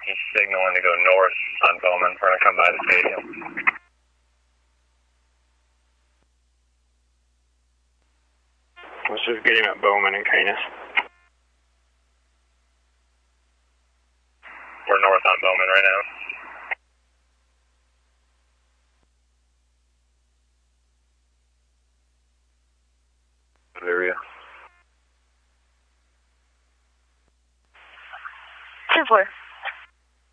He's signaling to go north on Bowman. We're going to come by the stadium. Let's just get him at Bowman and Canis. We're north on Bowman right now. Area. 10-4.